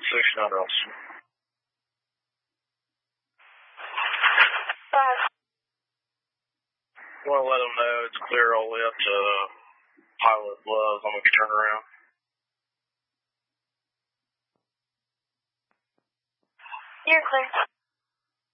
69 Austin. I want to let them know it's clear all the way up to Pilot Bluff. I'm going to turn around. You're clear.